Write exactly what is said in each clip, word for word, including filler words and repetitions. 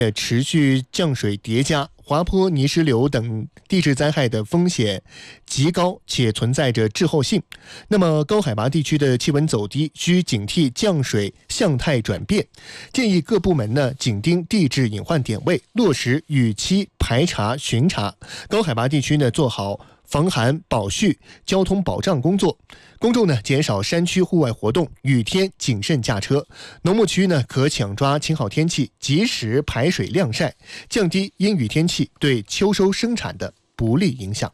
持续降水叠加，滑坡、泥石流等地质灾害的风险极高，且存在着滞后性。那么高海拔地区的气温走低，需警惕降水向态转变，建议各部门呢紧盯地质隐患点位，落实雨期排查巡查。高海拔地区呢做好防寒保汛、交通保障工作。公众呢减少山区户外活动，雨天谨慎驾车。农牧区呢可抢抓晴好天气，及时排水晾晒，降低阴雨天气对秋收生产的不利影响。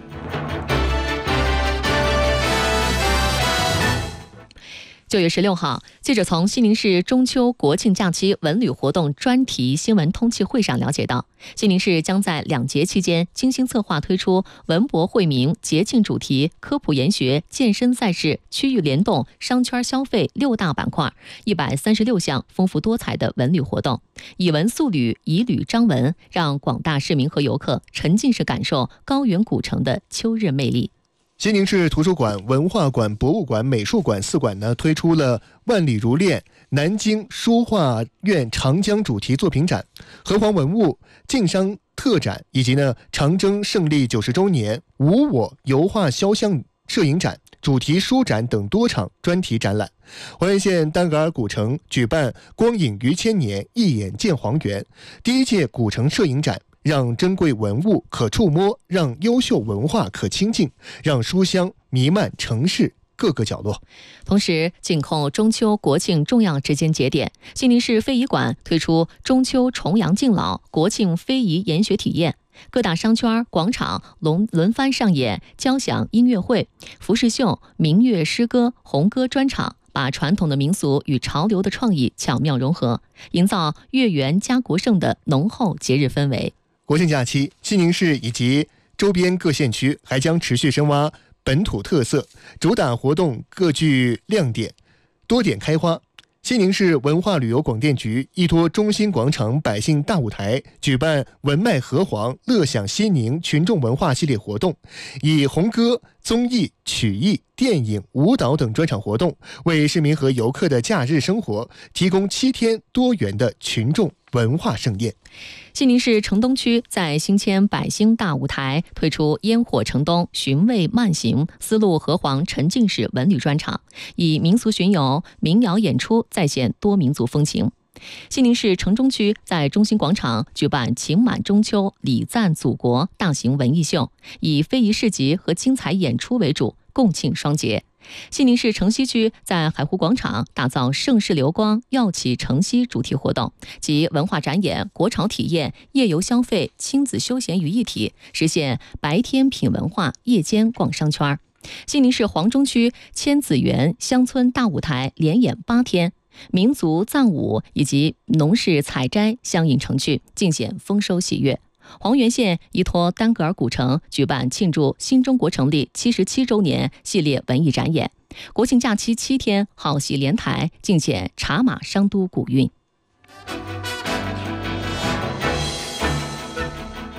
九月十六号，记者从西宁市中秋国庆假期文旅活动专题新闻通气会上了解到，西宁市将在两节期间精心策划推出文博惠民、节庆主题、科普研学、健身赛事、区域联动、商圈消费六大板块，一百三十六项丰富多彩的文旅活动，以文塑旅，以旅彰文，让广大市民和游客沉浸式感受高原古城的秋日魅力。 西宁市图书馆、文化馆、博物馆、美术馆四馆呢推出了万里如练南京书画院长江主题作品展、河湟文物晋商特展，以及呢长征胜利九十周年无我油画肖像摄影展、主题书展等多场专题展览。黄原县丹格尔古城举办光影余千年，一眼见黄原第一届古城摄影展，让珍贵文物可触摸，让优秀文化可亲近，让书香弥漫城市各个角落。 同时，紧扣中秋国庆重要时间节点，西宁市非遗馆推出中秋重阳敬老、国庆非遗研学体验，各大商圈、广场轮轮番上演交响音乐会、服饰秀、民乐诗歌、红歌专场，把传统的民俗与潮流的创意巧妙融合，营造月圆加国盛的浓厚节日氛围。 国庆假期，西宁市以及周边各县区还将持续深挖本土特色，主打活动各具亮点，多点开花。西宁市文化旅游广电局依托中心广场百姓大舞台，举办文脉河湟乐享西宁群众文化系列活动，以红歌、综艺、曲艺、电影、舞蹈等专场活动，为市民和游客的假日生活提供七天多元的群众文化盛宴。 西宁市城东区在新迁百兴大舞台推出烟火城东寻味慢行丝路河湟沉浸式文旅专场，以民俗巡游、民谣演出再现多民族风情。西宁市城中区在中心广场举办情满中秋礼赞祖国大型文艺秀，以非遗市集和精彩演出为主，共庆双节。西宁市城西区在海湖广场打造盛世流光耀起城西主题活动，集文化展演、国潮体验、夜游消费、亲子休闲于一体，实现白天品文化，夜间逛商圈。西宁市黄中区千子园乡村大舞台连演八天，民族藏舞以及农事采摘相映成趣，尽显丰收喜悦。黄原县依托丹格尔古城举办庆祝新中国成立七十七周年系列文艺展演，国庆假期七天好戏连台，尽显茶马商都古韵。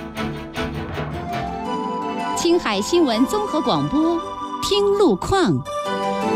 青海新闻综合广播，听路况。